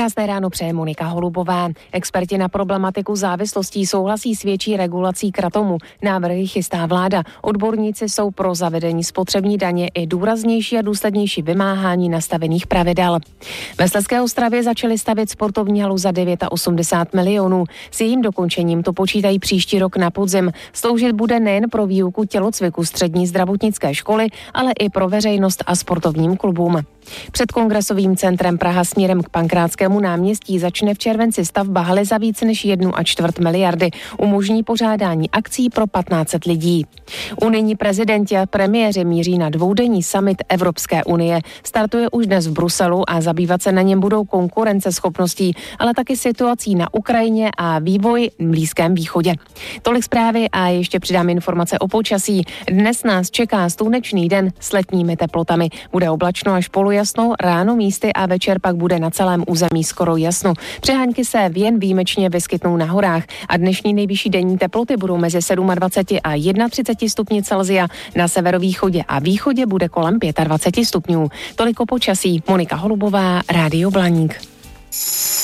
Krásné ráno přeje Monika Holubová. Experti na problematiku závislostí souhlasí s větší regulací kratomu. Návrhy chystá vláda. Odborníci jsou pro zavedení spotřební daně i důraznější a důslednější vymáhání nastavených pravidel. Ve Slezské Ostravě začali stavět sportovní halu za 89 milionů. S jejím dokončením to počítají příští rok na podzim. Sloužit bude nejen pro výuku tělocviku střední zdravotnické školy, ale i pro veřejnost a sportovním klubům. Před Kongresovým centrem Praha směrem k Pankrátskému náměstí začne v červenci stavba haly za víc než 1,25 miliardy. Umožní pořádání akcí pro 1500 lidí. Unijní prezidenti a premiéři míří na dvoudenní summit Evropské unie. Startuje už dnes v Bruselu a zabývat se na něm budou konkurenceschopností, ale taky situací na Ukrajině a vývoj v Blízkém východě. Tolik zprávy a ještě přidám informace o počasí. Dnes nás čeká slunečný den s letními teplotami. Bude oblačno až polojasno, ráno místy a večer pak bude na celém území skoro jasno. Přehánky se jen výjimečně vyskytnou na horách a dnešní nejvyšší denní teploty budou mezi 27 a 31 stupni Celsia. Na severovýchodě a východě bude kolem 25 stupňů. Toliko počasí. Monika Holubová, Rádio Blaník.